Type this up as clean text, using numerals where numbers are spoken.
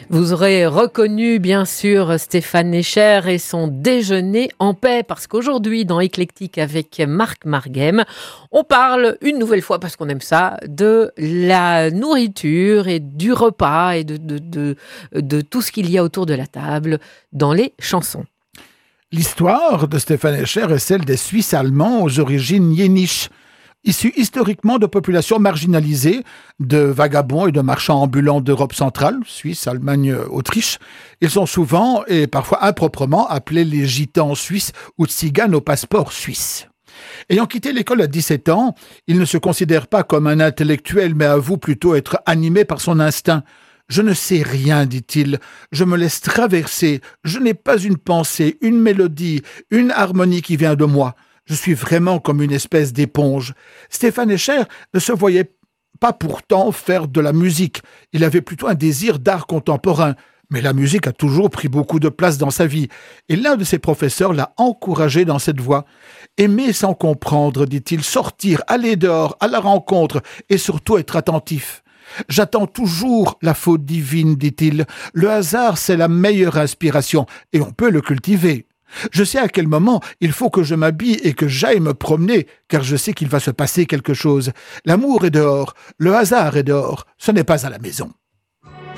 Vous aurez reconnu bien sûr Stéphane Escher et son déjeuner en paix, parce qu'aujourd'hui dans Éclectique avec Marc Marguem, on parle une nouvelle fois, parce qu'on aime ça, de la nourriture et du repas et de tout ce qu'il y a autour de la table dans les chansons. L'histoire de Stéphane Escher est celle des Suisses allemands aux origines yéniches, issus historiquement de populations marginalisées, de vagabonds et de marchands ambulants d'Europe centrale, Suisse, Allemagne, Autriche. Ils sont souvent et parfois improprement appelés les gitans suisses ou tziganes au passeport suisse. Ayant quitté l'école à 17 ans, il ne se considère pas comme un intellectuel, mais avoue plutôt être animé par son instinct. « Je ne sais rien, dit-il, je me laisse traverser, je n'ai pas une pensée, une mélodie, une harmonie qui vient de moi. Je suis vraiment comme une espèce d'éponge. » Stéphane Escher ne se voyait pas pourtant faire de la musique. Il avait plutôt un désir d'art contemporain. Mais la musique a toujours pris beaucoup de place dans sa vie. Et l'un de ses professeurs l'a encouragé dans cette voie. « Aimer sans comprendre, dit-il, sortir, aller dehors, à la rencontre, et surtout être attentif. » « J'attends toujours la faute divine, dit-il. Le hasard, c'est la meilleure inspiration, et on peut le cultiver. Je sais à quel moment il faut que je m'habille et que j'aille me promener, car je sais qu'il va se passer quelque chose. L'amour est dehors, le hasard est dehors, ce n'est pas à la maison. »